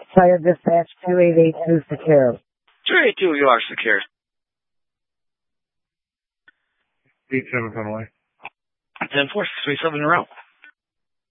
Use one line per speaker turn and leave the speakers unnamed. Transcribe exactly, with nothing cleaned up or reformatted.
Fire dispatch two eight eight two secure.
two eight two, you are secure.
eight seven Fenway.
ten four, six three seven in a row.